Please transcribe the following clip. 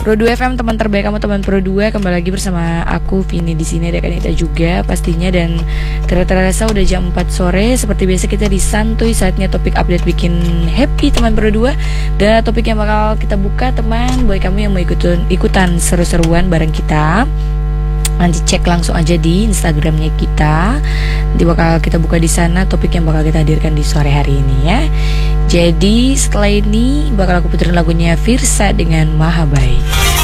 Pro 2 FM, teman terbaik kamu, teman Pro 2. Kembali lagi bersama aku Vini di sini, ada Kanita juga pastinya. Dan terasa udah jam 4 sore. Seperti biasa kita disantuy, saatnya topik update bikin happy teman Pro 2. Dan topik yang bakal kita buka teman, buat kamu yang mau ikutan seru-seruan bareng kita, nanti cek langsung aja di Instagramnya kita. Nanti bakal kita buka di sana topik yang bakal kita hadirkan di sore hari ini ya. Jadi setelah ini bakal aku puterin lagunya Virsa dengan Maha Baik.